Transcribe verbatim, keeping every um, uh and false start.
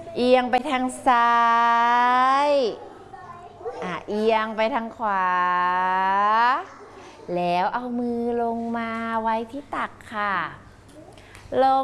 เอียงไปทางซ้ายอ่ะเอียงไปทางขวาแล้วเอามือลงมาไว้ที่ตักค่ะลง